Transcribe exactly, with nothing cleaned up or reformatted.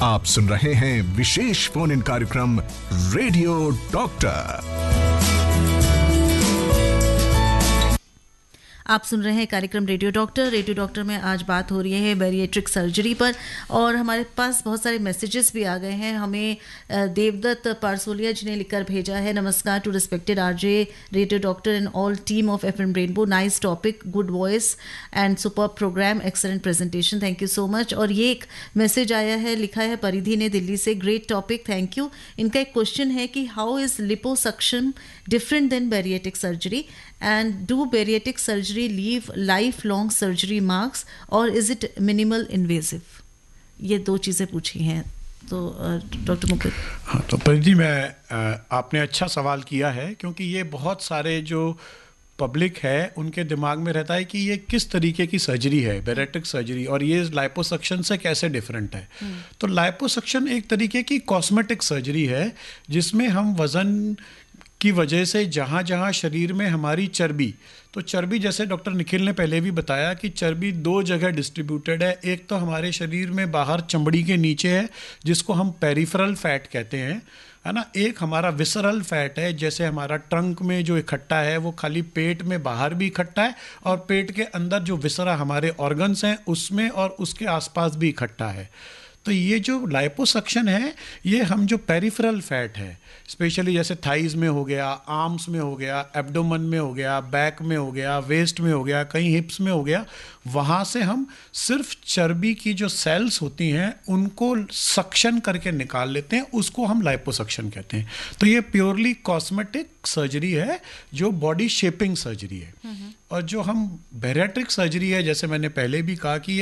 आप सुन रहे हैं विशेष फोन इन कार्यक्रम रेडियो डॉक्टर। आप सुन रहे हैं कार्यक्रम रेडियो डॉक्टर। रेडियो डॉक्टर में आज बात हो रही है बैरिएट्रिक सर्जरी पर, और हमारे पास बहुत सारे मैसेजेस भी आ गए हैं। हमें देवदत्त पारसोलिया जी ने लिखकर भेजा है, नमस्कार to respected RJ, radio doctor and all team of FM rainbow, nice topic, good voice and super programme, excellent presentation, thank you so much. और ये एक मैसेज आया है, लिखा है परिधि ने दिल्ली से, ग्रेट टॉपिक, थैंक यू। इनका एक क्वेश्चन है कि how is liposuction different then bariatric surgery and do bariatric surgery leave lifelong surgery marks or is it minimal invasive? ये दो चीज़ें पूछी हैं तो डॉक्टर मुकुल। हाँ, तो परिधि मैं आपने अच्छा सवाल किया है, क्योंकि ये बहुत सारे जो पब्लिक है उनके दिमाग में रहता है कि ये किस तरीके की सर्जरी है बैरिएट्रिक सर्जरी, और ये लाइपोसक्शन से कैसे डिफरेंट है। तो लाइपोसक्शन एक तरीके की कॉस्मेटिक सर्जरी है जिसमें हम वज़न की वजह से जहाँ जहाँ शरीर में हमारी चर्बी, तो चर्बी जैसे डॉक्टर निखिल ने पहले भी बताया कि चर्बी दो जगह डिस्ट्रीब्यूटेड है। एक तो हमारे शरीर में बाहर चमड़ी के नीचे है जिसको हम पेरिफेरल फैट कहते हैं, है ना। एक हमारा विसरल फैट है, जैसे हमारा ट्रंक में जो इकट्ठा है वो खाली पेट में बाहर भी इकट्ठा है, और पेट के अंदर जो विसरा हमारे ऑर्गन्स हैं उसमें और उसके आसपास भी इकट्ठा है। तो ये जो लाइपोसक्शन है ये हम जो पेरिफेरल फैट है, स्पेशली जैसे थाइज में हो गया, आर्म्स में हो गया, एब्डोमन में हो गया, बैक में हो गया, वेस्ट में हो गया, कहीं हिप्स में हो गया, वहाँ से हम सिर्फ चर्बी की जो सेल्स होती हैं उनको सक्शन करके निकाल लेते हैं, उसको हम लाइपोसक्शन कहते हैं। तो ये प्योरली कॉस्मेटिक सर्जरी है जो बॉडी शेपिंग सर्जरी है। और जो हम बैरिएट्रिक सर्जरी है, जैसे मैंने पहले भी कहा कि ये